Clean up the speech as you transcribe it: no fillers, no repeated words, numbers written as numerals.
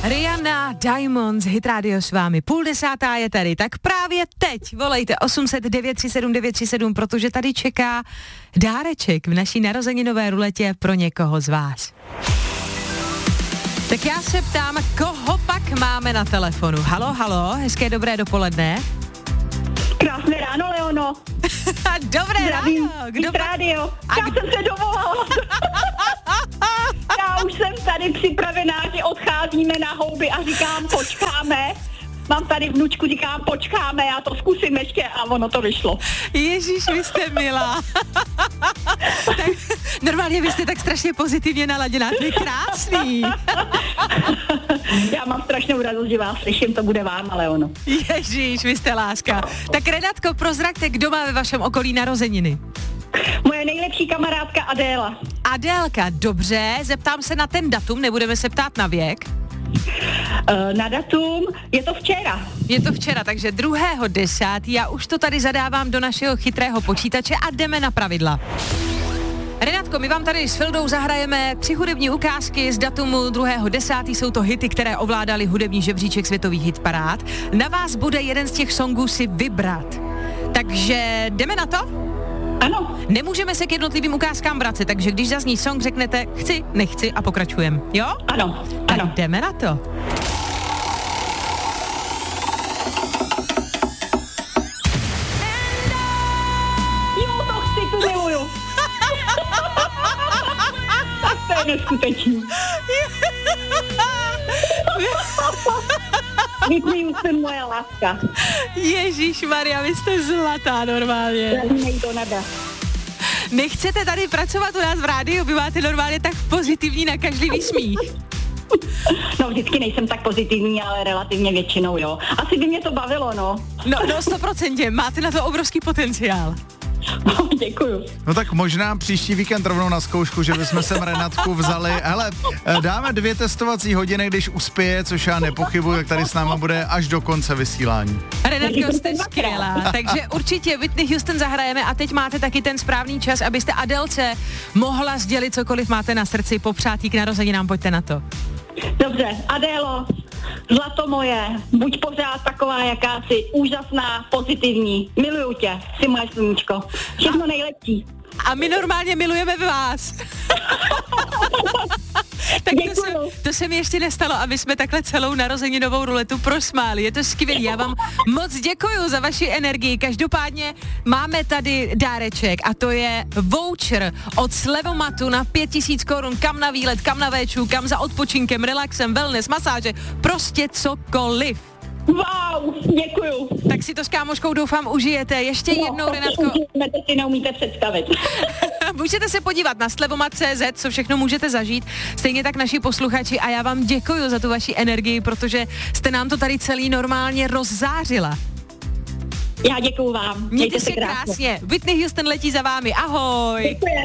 Rihanna, Diamonds, Hit Radio s vámi. 9:30 je tady, tak právě teď volejte 800 937 937, protože tady čeká dáreček v naší narozeninové ruletě pro někoho z vás. Tak já se ptám, koho pak máme na telefonu. Halo, hezké dobré dopoledne. Krásné ráno, Leono. Dobré Zdravím, ráno. Kdo rádio. Já jsem se dovolala. Já už jsem tady připravená, že odcházíme na houby a říkám, počkáme. Mám tady vnučku, říkám, počkáme, já to zkusím ještě a ono to vyšlo. Ježíš, vy jste milá. Tak, normálně vy jste tak strašně pozitivně naladěná, to je krásný. Já mám strašnou radost, že vás slyším, to bude vám, Leono. Ježíš, vy jste láska. Tak Renátko, prozraďte, kdo má ve vašem okolí narozeniny? Moje nejlepší kamarádka Adéla. Adélka, dobře, zeptám se na ten datum, nebudeme se ptát na věk. Na datum je to včera. Je to včera, takže 2.10. Já už to tady zadávám do našeho chytrého počítače a jdeme na pravidla. Renátko, my vám tady s Fildou zahrajeme 3 hudební ukázky z datumu 2.10. Jsou to hity, které ovládaly hudební žebříček světových hitparád. Na vás bude jeden z těch songů si vybrat. Takže jdeme na to? Ano. Nemůžeme se k jednotlivým ukázkám vracet, takže když zazní song, řeknete chci, nechci a pokračujeme. Jo? Ano. Tak jdeme na to. Jo, to chci, tu miluju. Tak to je neskutečný. Whitney Houston, moje láska. Ježíšmarja, vy jste zlatá normálně. Do nebe. Nechcete tady pracovat u nás v rádiu, vy máte normálně tak pozitivní nakažlivý smích. No vždycky nejsem tak pozitivní, ale relativně většinou, jo. Asi by mě to bavilo, no. No 100%, máte na to obrovský potenciál. No, děkuju. No tak možná příští víkend rovnou na zkoušku, že bychom sem Renátku vzali. Hele, dáme 2 testovací hodiny, když uspěje, což já nepochybuji, tak tady s náma bude až do konce vysílání. Renátko, jste skvělá, takže určitě Whitney Houston zahrajeme a teď máte taky ten správný čas, abyste Adélce mohla sdělit cokoliv máte na srdci, popřát jí k narozeninám, pojďte na to. Dobře, Adélo, zlato moje, buď pořád taková, jaká jsi, úžasná, pozitivní, miluju tě, jsi moje sluníčko, všechno nejlepší. A my normálně milujeme vás. Tak to se mi ještě nestalo, aby jsme takhle celou narozeninovou ruletu prosmáli. Je to skvělý, já vám moc děkuju za vaši energii. Každopádně máme tady dáreček a to je voucher od Slevomatu na 5000 korun, kam na výlet, kam na véču, kam za odpočinkem, relaxem, wellness, masáže, prostě cokoliv. Wow, děkuju. Tak si to s kámoškou doufám užijete. Ještě jednou, Renátko. To si neumíte představit. Můžete se podívat na slevomat.cz, co všechno můžete zažít. Stejně tak naši posluchači a já vám děkuju za tu vaši energii, protože jste nám to tady celý normálně rozzářila. Já děkuju vám. Mějte se krásně. Whitney Houston letí za vámi. Ahoj. Děkuji.